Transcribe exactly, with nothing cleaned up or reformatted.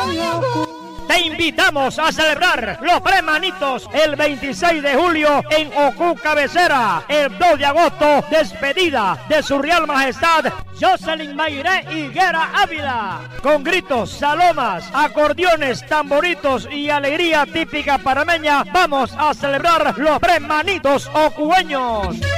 Te invitamos a celebrar los premanitos el veintiséis de julio en Ocú Cabecera. El dos de agosto, despedida de su Real Majestad Jocelyn Mairé Higuera Ávila. Con gritos, salomas, acordeones, tamboritos y alegría típica parameña, vamos a celebrar los premanitos ocueños.